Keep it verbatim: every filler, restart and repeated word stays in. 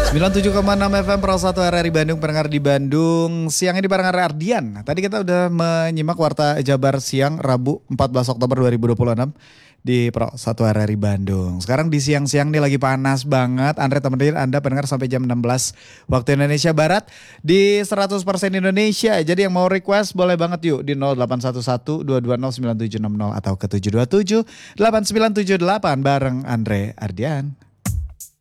sembilan puluh tujuh koma enam F M Pro satu R R I Bandung, pendengar di Bandung. Siang ini bareng Ardian. Tadi kita udah menyimak Warta Jabar siang Rabu empat belas Oktober dua ribu dua puluh enam di Pro satu R R I Bandung. Sekarang di siang-siang nih lagi panas banget. Andre temenin Anda pendengar sampai jam enam belas waktu Indonesia Barat di seratus persen Indonesia. Jadi yang mau request boleh banget yuk di nol delapan satu satu dua dua nol sembilan tujuh enam nol atau ke tujuh dua tujuh delapan sembilan tujuh delapan bareng Andre Ardian.